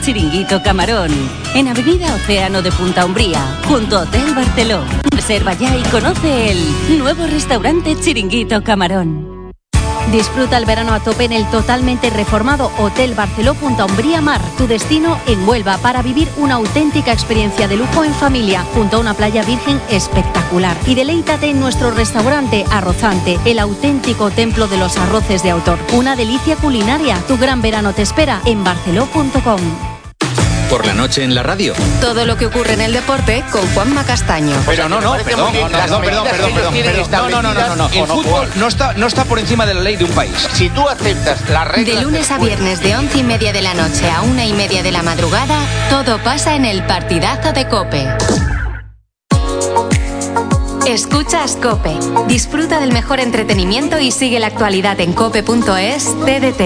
Chiringuito Camarón, en Avenida Océano de Punta Umbría, junto a Hotel Barceló. Reserva ya y conoce el nuevo restaurante Chiringuito Camarón. Disfruta el verano a tope en el totalmente reformado Hotel Barceló Punta Umbría Mar, tu destino en Huelva, para vivir una auténtica experiencia de lujo en familia, junto a una playa virgen espectacular. Y deleítate en nuestro restaurante Arrozante, el auténtico templo de los arroces de autor. Una delicia culinaria. Tu gran verano te espera en barceló.com. Por la noche en la radio. Todo lo que ocurre en el deporte con Juanma Castaño. Pero perdón. El fútbol no está por encima de la ley de un país. Si tú aceptas las reglas... De lunes a viernes de 11:30 de la noche a 1:30 de la madrugada, todo pasa en el partidazo de COPE. Escuchas COPE. Disfruta del mejor entretenimiento y sigue la actualidad en cope.es, TDT.